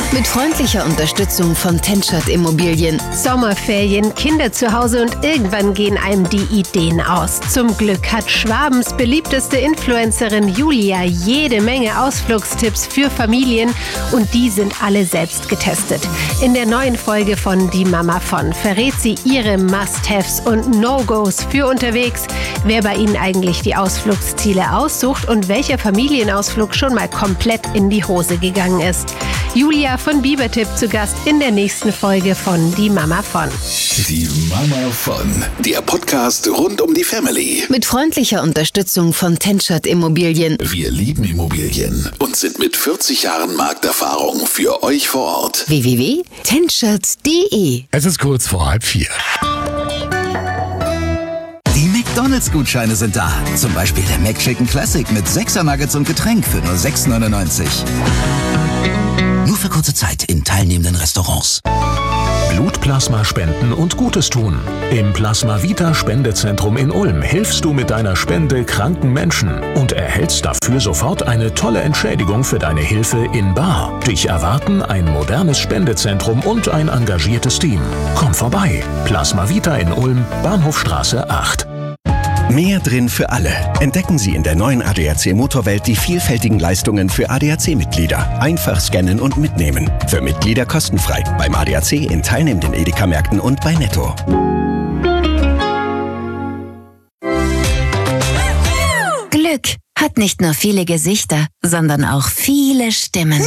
Mit freundlicher Unterstützung von Tenschert Immobilien. Sommerferien, Kinder zu Hause und irgendwann gehen einem die Ideen aus. Zum Glück hat Schwabens beliebteste Influencerin Julia jede Menge Ausflugstipps für Familien und die sind alle selbst getestet. In der neuen Folge von Die Mama von verrät sie ihre Must-Haves und No-Gos für unterwegs, wer bei ihnen eigentlich die Ausflugsziele aussucht und welcher Familienausflug schon mal komplett in die Hose gegangen ist. Julia von Biebertipp zu Gast in der nächsten Folge von Die Mama von. Die Mama von, der Podcast rund um die Family. Mit freundlicher Unterstützung von Tenschert Immobilien. Wir lieben Immobilien und sind mit 40 Jahren Markterfahrung für euch vor Ort. www.tenschert.de. Es ist kurz vor 3:30. Die McDonalds-Gutscheine sind da. Zum Beispiel der McChicken Classic mit 6er Nuggets und Getränk für nur 6,99. Nur für kurze Zeit in teilnehmenden Restaurants. Blutplasma spenden und Gutes tun. Im Plasma Vita Spendezentrum in Ulm hilfst du mit deiner Spende kranken Menschen und erhältst dafür sofort eine tolle Entschädigung für deine Hilfe in bar. Dich erwarten ein modernes Spendezentrum und ein engagiertes Team. Komm vorbei. Plasma Vita in Ulm, Bahnhofstraße 8. Mehr drin für alle. Entdecken Sie in der neuen ADAC Motorwelt die vielfältigen Leistungen für ADAC-Mitglieder. Einfach scannen und mitnehmen. Für Mitglieder kostenfrei. Beim ADAC in teilnehmenden Edeka-Märkten und bei Netto. Glück hat nicht nur viele Gesichter, sondern auch viele Stimmen.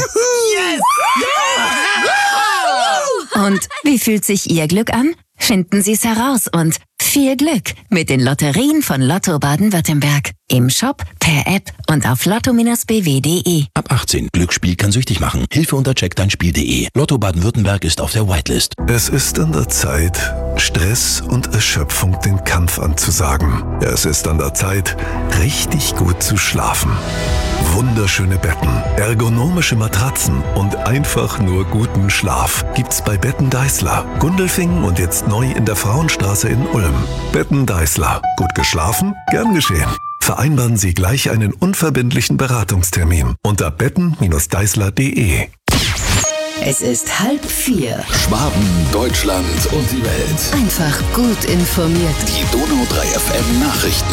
Und wie fühlt sich Ihr Glück an? Finden Sie es heraus und viel Glück mit den Lotterien von Lotto Baden-Württemberg. Im Shop, per App und auf lotto-bw.de. Ab 18. Glücksspiel kann süchtig machen. Hilfe unter checkdeinspiel.de. Lotto Baden-Württemberg ist auf der Whitelist. Es ist an der Zeit, Stress und Erschöpfung den Kampf anzusagen. Es ist an der Zeit, richtig gut zu schlafen. Wunderschöne Betten, ergonomische Matratzen und einfach nur guten Schlaf gibt's bei Betten Deißler, Gundelfingen und jetzt neu in der Frauenstraße in Ulm. Betten Deißler. Gut geschlafen? Gern geschehen. Vereinbaren Sie gleich einen unverbindlichen Beratungstermin unter betten-deißler.de. Es ist 3:30. Schwaben, Deutschland und die Welt. Einfach gut informiert. Die Donau 3 FM Nachrichten.